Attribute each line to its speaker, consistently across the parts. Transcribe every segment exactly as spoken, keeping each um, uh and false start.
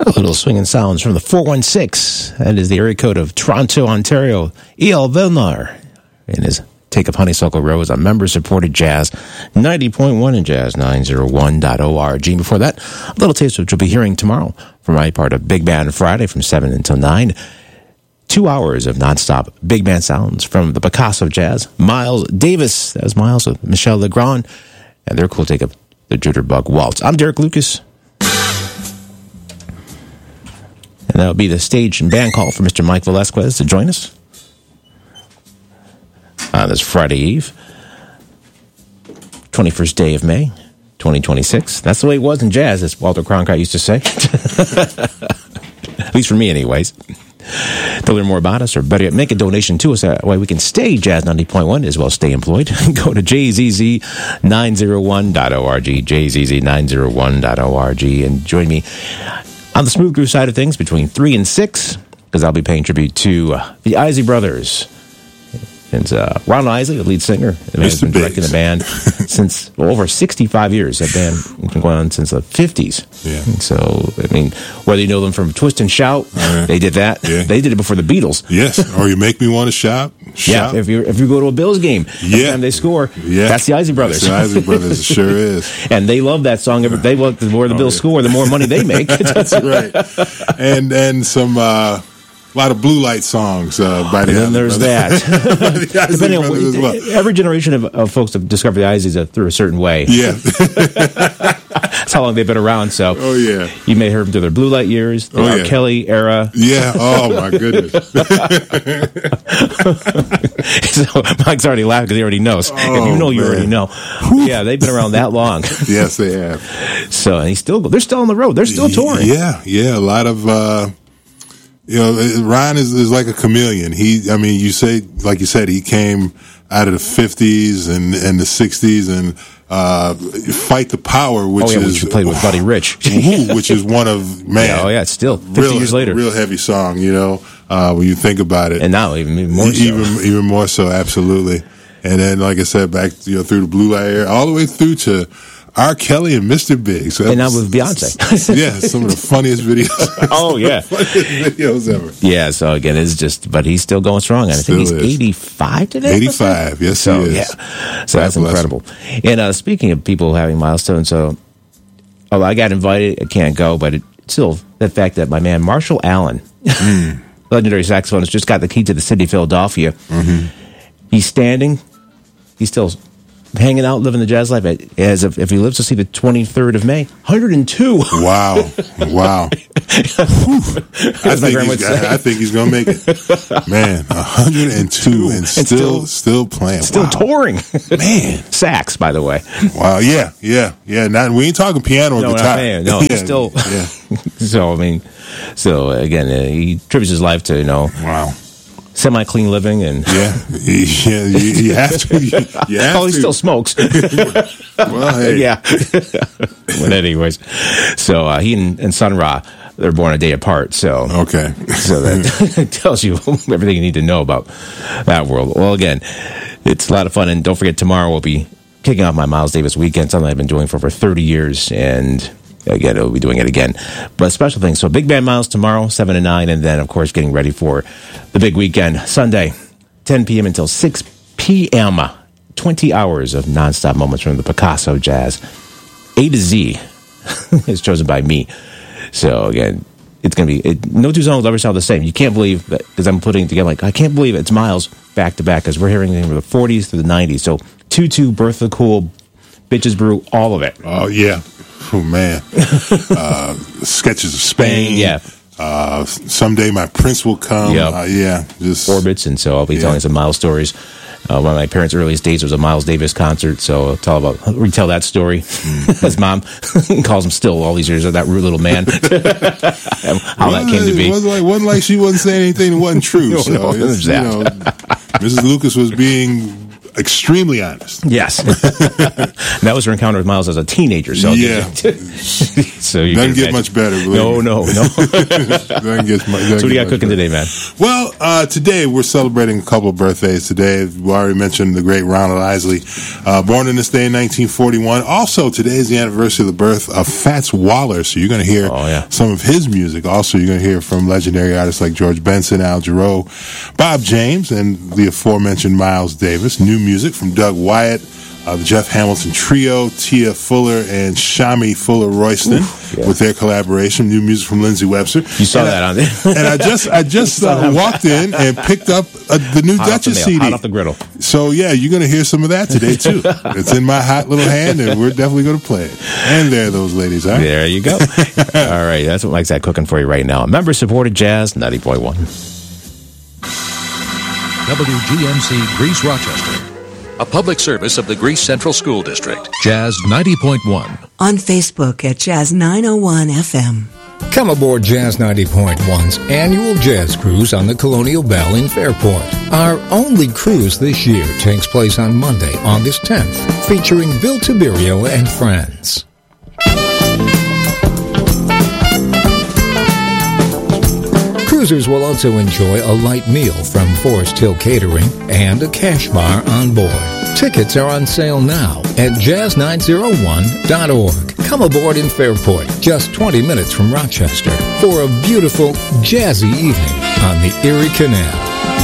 Speaker 1: A little swinging sounds from the four one six. That is the area code of Toronto, Ontario. E L Vilnar in his Take Up Honeysuckle Rose on member-supported Jazz ninety point one and Jazz nine oh one dot org. Before that, a little taste which you'll be hearing tomorrow from my part of Big Band Friday from seven until nine. Two hours of nonstop big band sounds from the Picasso Jazz. Miles Davis, that was Miles with Michel Legrand, and their cool take up the Jitterbug Waltz. I'm Derek Lucas. And that'll be the stage and band call for Mister Mike Velasquez to join us on this Friday Eve, twenty-first day of May, twenty twenty-six. That's the way it was in jazz, as Walter Cronkite used to say. At least for me, anyways. To learn more about us, or better yet, make a donation to us, that way we can stay Jazz ninety point one as well as stay employed. Go to J Z Z nine oh one dot org, J Z Z nine oh one dot org, and join me on the Smooth Groove side of things between three and six, because I'll be paying tribute to uh, the Isley Brothers. And uh, Ron Isley, the lead singer, the man has been directing the band since well, over sixty-five years. That band has been going on since the fifties.
Speaker 2: Yeah.
Speaker 1: And so, I mean, whether you know them from Twist and Shout, uh, they did that. Yeah. They did it before the Beatles.
Speaker 2: Yes. Or You Make Me Want to Shout.
Speaker 1: Shout. Yeah. If you if you go to a Bills game,
Speaker 2: yeah.
Speaker 1: time they score,
Speaker 2: yeah.
Speaker 1: that's the Isley Brothers.
Speaker 2: That's the Isley Brothers. It sure is.
Speaker 1: And they love that song. They love the more the oh, Bills yeah. score, the more money they make.
Speaker 2: That's right. And and some. Uh, A lot of Blue Light songs uh, by the
Speaker 1: And then there's
Speaker 2: brothers.
Speaker 1: that.
Speaker 2: the
Speaker 1: Depending on
Speaker 2: well.
Speaker 1: every generation of, of folks have discovered the Isleys through a certain way.
Speaker 2: Yeah.
Speaker 1: That's how long they've been around. So,
Speaker 2: oh yeah,
Speaker 1: you may have heard them through their Blue Light years, the
Speaker 2: oh,
Speaker 1: R.
Speaker 2: yeah.
Speaker 1: Kelly era.
Speaker 2: Yeah. Oh my goodness.
Speaker 1: So Mike's already laughing because he already knows.
Speaker 2: Oh,
Speaker 1: if you know, you
Speaker 2: man.
Speaker 1: already know. Yeah, they've been around that long.
Speaker 2: Yes, they have.
Speaker 1: So and he's still they're still on the road. They're still touring.
Speaker 2: Yeah, yeah. A lot of. Uh, You know, Ryan is, is like a chameleon. He, I mean, you say, like you said, he came out of the fifties and, and the sixties and, uh, Fight the Power, which
Speaker 1: oh, yeah,
Speaker 2: is.
Speaker 1: Which played with Buddy Rich.
Speaker 2: Which is one of, man.
Speaker 1: Yeah, oh, yeah, it's still fifty
Speaker 2: real,
Speaker 1: years later.
Speaker 2: Real heavy song, you know, uh, when you think about it.
Speaker 1: And now even more so.
Speaker 2: Even, even more so, absolutely. And then, like I said, back, you know, through the Blue Light era, all the way through to R. Kelly and Mister Big. So
Speaker 1: and now with Beyonce.
Speaker 2: Yeah, some of the funniest videos.
Speaker 1: Oh, yeah.
Speaker 2: funniest videos ever.
Speaker 1: Yeah, so again, it's just, but he's still going strong. And I
Speaker 2: Still
Speaker 1: think he's
Speaker 2: is.
Speaker 1: eighty-five today.
Speaker 2: eighty-five, yes,
Speaker 1: so,
Speaker 2: he is.
Speaker 1: Yeah. So that's incredible. And uh, speaking of people having milestones, so, oh, I got invited. I can't go, but it, still, the fact that my man Marshall Allen, mm. legendary saxophonist, just got the key to the city of Philadelphia. Mm-hmm. He's standing. He's still hanging out, living the jazz life as if, if he lives to see the twenty-third of May. one hundred two.
Speaker 2: Wow. Wow. I, think he's, I, I think he's going to make it. Man, one hundred two and, and still, still still playing.
Speaker 1: Still
Speaker 2: wow.
Speaker 1: touring.
Speaker 2: Man.
Speaker 1: Sax, by the way.
Speaker 2: Wow. Yeah. Yeah. Yeah. Not, we ain't talking piano or
Speaker 1: no,
Speaker 2: guitar.
Speaker 1: Not no,
Speaker 2: yeah,
Speaker 1: still.
Speaker 2: Yeah.
Speaker 1: So, I mean, so again, uh, he attributes his life to, you know.
Speaker 2: Wow.
Speaker 1: Semi-clean living and
Speaker 2: yeah, yeah, you, you have to. You, you have
Speaker 1: oh, he
Speaker 2: to.
Speaker 1: still smokes.
Speaker 2: Well, hey.
Speaker 1: Yeah. But anyways, so uh, he and, and Sun Ra, they're born a day apart. So
Speaker 2: okay,
Speaker 1: so that tells you everything you need to know about that world. Well, again, it's a lot of fun, and don't forget tomorrow we'll be kicking off my Miles Davis weekend, something I've been doing for over thirty years, and. Again, we'll be doing it again. But special things. So Big Band Miles tomorrow, seven to nine. And then, of course, getting ready for the big weekend. Sunday, ten p.m. until six p.m. twenty hours of nonstop moments from the Picasso Jazz. A to Z is chosen by me. So, again, it's going to be... It, no two songs will ever sound the same. You can't believe that... Because I'm putting it together like, I can't believe it. It's Miles back to back because we're hearing them from the forties to the nineties. So, Tutu, Bertha Cool, Bitches Brew, all of it.
Speaker 2: Oh, yeah. Oh, man. uh, Sketches of Spain.
Speaker 1: Spain yeah.
Speaker 2: Uh, someday My Prince Will Come.
Speaker 1: Yep.
Speaker 2: Uh, yeah. Just
Speaker 1: Orbits. And so I'll be yeah. telling some Miles stories. Uh, one of my parents' earliest days was a Miles Davis concert. So I'll tell about, I'll retell that story. Mm. His mom calls him still all these years, that rude little man. How well, that came to be.
Speaker 2: It wasn't like, wasn't like she wasn't saying anything that wasn't true.
Speaker 1: no,
Speaker 2: so
Speaker 1: no,
Speaker 2: it's, you know, Missus Lucas was being extremely honest.
Speaker 1: Yes. That was her encounter with Miles as a teenager. So
Speaker 2: yeah.
Speaker 1: so you
Speaker 2: doesn't get much better.
Speaker 1: No, no, no.
Speaker 2: doesn't get much, doesn't
Speaker 1: so what do you got cooking
Speaker 2: better.
Speaker 1: today, man?
Speaker 2: Well, uh, today we're celebrating a couple of birthdays today. We already mentioned the great Ronald Isley, uh, born in this day in nineteen forty-one. Also, today is the anniversary of the birth of Fats Waller. So you're going to hear
Speaker 1: oh, yeah.
Speaker 2: some of his music. Also, you're going to hear from legendary artists like George Benson, Al Jarreau, Bob James, and the aforementioned Miles Davis. New music from Doug Wyatt, uh, the Jeff Hamilton Trio, Tia Fuller, and Shami Fuller-Royston Oof, yeah. with their collaboration. New music from Lindsey Webster.
Speaker 1: You saw
Speaker 2: and
Speaker 1: that
Speaker 2: I,
Speaker 1: on there.
Speaker 2: And I just I just uh, walked in and picked up uh, the new
Speaker 1: hot
Speaker 2: Duchess
Speaker 1: the
Speaker 2: C D.
Speaker 1: Hot off the griddle.
Speaker 2: So, yeah, you're going to hear some of that today, too. It's in my hot little hand, and we're definitely going to play it. And there are those ladies, all right?
Speaker 1: There you go. All right, that's what Mike's got cooking for you right now. Member-supported Jazz ninety point one.
Speaker 3: W G N C Greece Rochester, a public service of the Greece Central School District. Jazz ninety point one.
Speaker 4: On Facebook at Jazz nine oh one F M.
Speaker 5: Come aboard Jazz ninety point one's annual jazz cruise on the Colonial Bell in Fairport. Our only cruise this year takes place on Monday, August tenth, featuring Bill Tiberio and friends. Cruisers will also enjoy a light meal from Forest Hill Catering and a cash bar on board. Tickets are on sale now at jazz nine oh one dot org. Come aboard in Fairport, just twenty minutes from Rochester, for a beautiful, jazzy evening on the Erie Canal.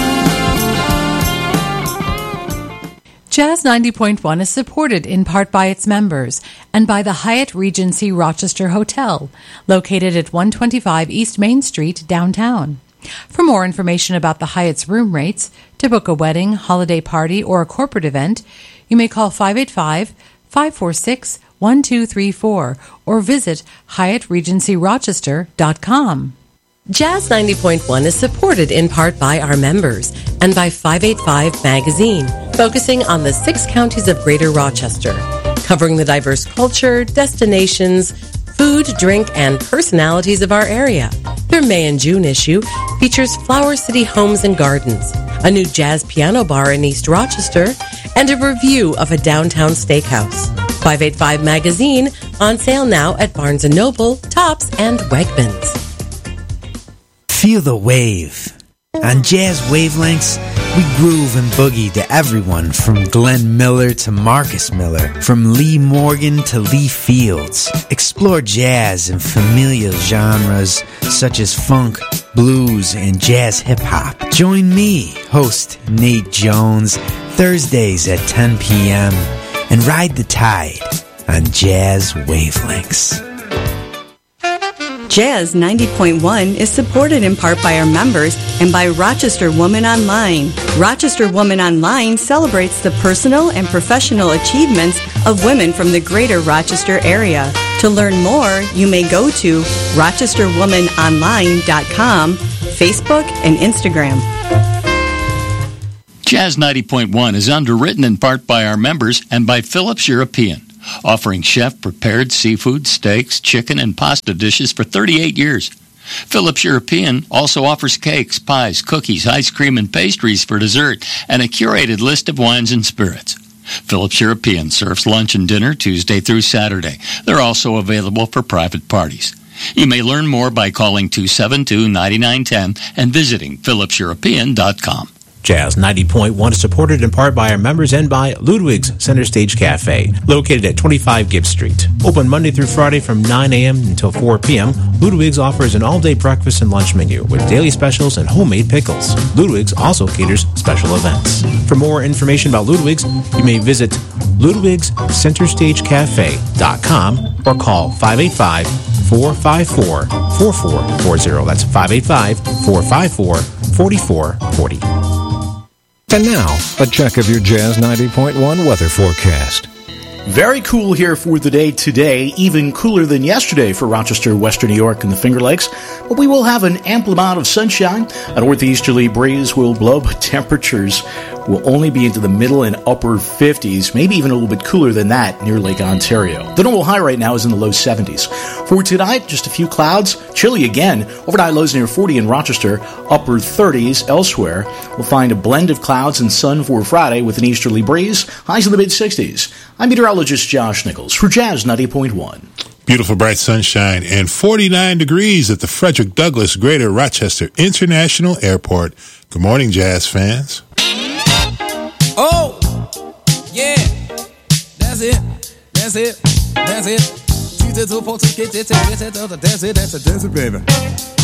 Speaker 6: Jazz ninety point one is supported in part by its members and by the Hyatt Regency Rochester Hotel, located at one twenty-five East Main Street, downtown. For more information about the Hyatt's room rates, to book a wedding, holiday party, or a corporate event, you may call five eight five, five four six, one two three four or visit hyatt regency rochester dot com.
Speaker 7: Jazz ninety point one is supported in part by our members and by five eighty-five Magazine, focusing on the six counties of Greater Rochester, covering the diverse culture, destinations, food, drink, and personalities of our area. Their May and June issue features Flower City Homes and Gardens, a new jazz piano bar in East Rochester, and a review of a downtown steakhouse. five eighty-five Magazine, on sale now at Barnes and Noble, Tops, and Wegmans.
Speaker 8: Feel the wave. On Jazz Wavelengths, we groove and boogie to everyone from Glenn Miller to Marcus Miller, from Lee Morgan to Lee Fields. Explore jazz and familiar genres such as funk, blues, and jazz hip-hop. Join me, host Nate Jones, Thursdays at ten p.m. and ride the tide on Jazz Wavelengths.
Speaker 9: Jazz ninety point one is supported in part by our members and by Rochester Woman Online. Rochester Woman Online celebrates the personal and professional achievements of women from the greater Rochester area. To learn more, you may go to rochester woman online dot com, Facebook, and Instagram.
Speaker 10: Jazz ninety point one is underwritten in part by our members and by Phillips European, offering chef-prepared seafood, steaks, chicken, and pasta dishes for thirty-eight years. Phillips European also offers cakes, pies, cookies, ice cream, and pastries for dessert, and a curated list of wines and spirits. Phillips European serves lunch and dinner Tuesday through Saturday. They're also available for private parties. You may learn more by calling two seven two, nine nine one zero and visiting phillips european dot com.
Speaker 11: Jazz ninety point one is supported in part by our members and by Ludwig's Center Stage Cafe, located at twenty-five Gibbs Street. Open Monday through Friday from nine a.m. until four p.m., Ludwig's offers an all-day breakfast and lunch menu with daily specials and homemade pickles. Ludwig's also caters special events. For more information about Ludwig's, you may visit ludwigs center stage cafe dot com or call five eight five, four five four, four four four zero. That's five eight five, four five four, four four four zero.
Speaker 5: And now, a check of your Jazz ninety point one weather forecast.
Speaker 12: Very cool here for the day today, even cooler than yesterday for Rochester, Western New York, and the Finger Lakes. But we will have an ample amount of sunshine. A northeasterly breeze will blow, but temperatures will only be into the middle and upper fifties, maybe even a little bit cooler than that near Lake Ontario. The normal high right now is in the low seventies. For tonight, just a few clouds, chilly again. Overnight lows near forty in Rochester, upper thirties elsewhere. We'll find a blend of clouds and sun for Friday with an easterly breeze, highs in the mid-sixties. I'm meteorologist Josh Nichols for Jazz ninety point one.
Speaker 2: Beautiful bright sunshine and forty-nine degrees at the Frederick Douglass Greater Rochester International Airport. Good morning, Jazz fans.
Speaker 13: Oh, yeah, that's it, that's it, that's it. That's it, that's it, that's it, baby.